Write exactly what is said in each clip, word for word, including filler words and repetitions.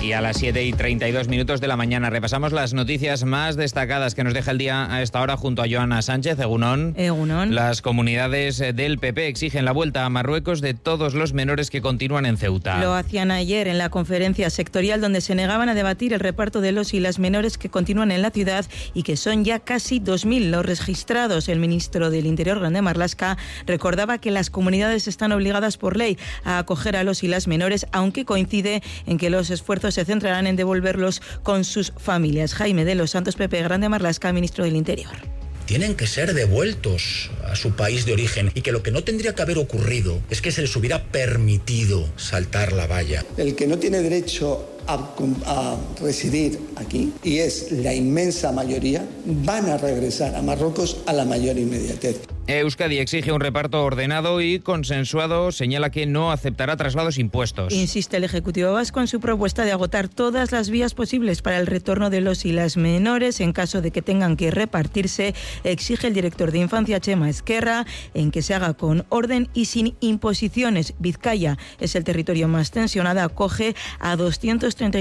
Y a las siete y treinta y dos minutos de la mañana repasamos las noticias más destacadas que nos deja el día a esta hora junto a Joana Sánchez. Egunon. Egunon. Las comunidades del P P exigen la vuelta a Marruecos de todos los menores que continúan en Ceuta. Lo hacían ayer en la conferencia sectorial donde se negaban a debatir el reparto de los y las menores que continúan en la ciudad y que son ya casi dos mil los registrados. El ministro del Interior, Grande Marlaska, recordaba que las comunidades están obligadas por ley a acoger a los y las menores, aunque coincide en que los esfuerzos se centrarán en devolverlos con sus familias. Jaime de los Santos, Pepe Grande Marlaska, ministro del Interior. Tienen que ser devueltos a su país de origen y que lo que no tendría que haber ocurrido es que se les hubiera permitido saltar la valla. El que no tiene derecho a, a residir aquí, y es la inmensa mayoría, van a regresar a Marruecos a la mayor inmediatez. Euskadi exige un reparto ordenado y consensuado. Señala que no aceptará traslados impuestos. Insiste el Ejecutivo Vasco en su propuesta de agotar todas las vías posibles para el retorno de los y las menores en caso de que tengan que repartirse. Exige el director de Infancia, Chema Ezquerra, en que se haga con orden y sin imposiciones. Vizcaya es el territorio más tensionado, acoge a doscientos treinta y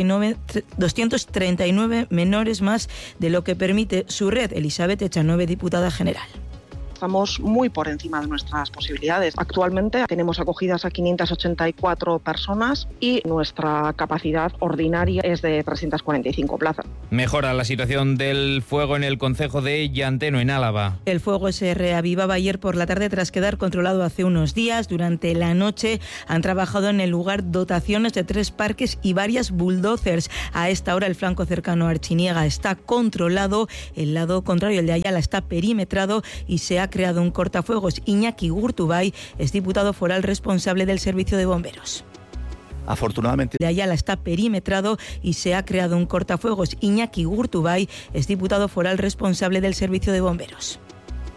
nueve menores más de lo que permite su red. Elizabeth Echanove, diputada general. Estamos muy por encima de nuestras posibilidades. Actualmente tenemos acogidas a quinientas ochenta y cuatro personas y nuestra capacidad ordinaria es de trescientas cuarenta y cinco plazas. Mejora la situación del fuego en el concejo de Llanteno, en Álava. El fuego se reavivaba ayer por la tarde tras quedar controlado hace unos días. Durante la noche han trabajado en el lugar dotaciones de tres parques y varias bulldozers. A esta hora el flanco cercano a Archiniega está controlado. El lado contrario, el de Ayala, está perimetrado y se ha creado un cortafuegos. Iñaki Gurtubay es diputado foral responsable del servicio de bomberos. Afortunadamente. De Ayala está perimetrado y se ha creado un cortafuegos. Iñaki Gurtubay es diputado foral responsable del servicio de bomberos.